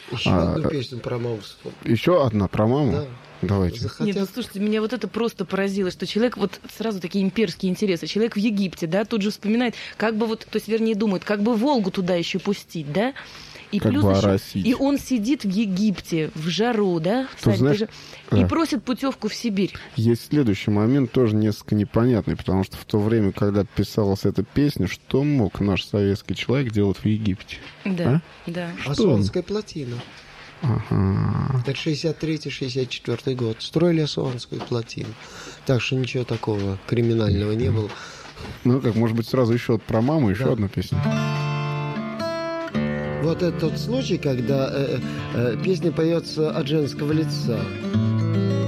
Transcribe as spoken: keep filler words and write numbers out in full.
Еще А, одну песню про маму вспомнил. Еще одна про маму? Да. Давайте. Захотят... Нет, ну слушайте, меня вот это просто поразило, что человек, вот сразу такие имперские интересы, человек в Египте, да, тут же вспоминает, как бы вот, то есть, вернее, думает, как бы Волгу туда еще пустить, да, и как плюс бы еще, оросить. и он сидит в Египте, в жару, да, в Тут, саде, знаешь, даже, да. и просит путевку в Сибирь. Есть следующий момент, тоже несколько непонятный, потому что в то время, когда писалась эта песня, что мог наш советский человек делать в Египте? Да, да. А Что он? Асуанская плотина. Ага. Это шестьдесят третий шестьдесят четвёртый год. Строили Асуанскую плотину. Так что ничего такого криминального не было. Ну как, может быть, сразу еще про маму, еще Да. одна песня. Вот это тот случай, когда э, э, песня поется от женского лица.